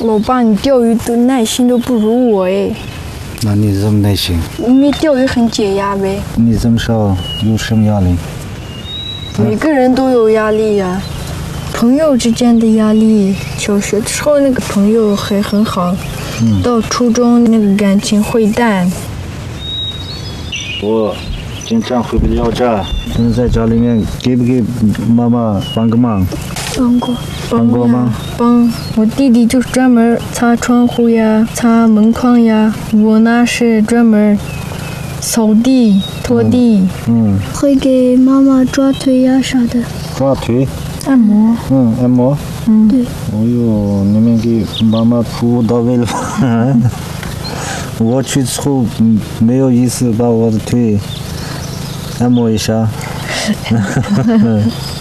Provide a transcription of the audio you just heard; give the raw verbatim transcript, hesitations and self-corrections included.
老爸，你钓鱼的耐心都不如我哎。 那你这么耐心？ 因为钓鱼很解压呗。 你这么少有什么压力？ 每个人都有压力呀、啊，朋友之间的压力，小学的时候那个朋友还很好，嗯、到初中那个感情会淡。 我经常回不了家，你在家里面给不给妈妈帮个忙？ 帮过。 帮过吗？ 帮，我弟弟就是专门擦窗户呀、擦门框呀，我呢是专门扫地、拖地。 嗯。嗯会给妈妈抓腿呀啥的。 抓腿？ 按摩。 嗯，按摩。 嗯， 对。 哦呦，你们给妈妈服务到位了吧？我去之后没有意思把我的腿按摩一下。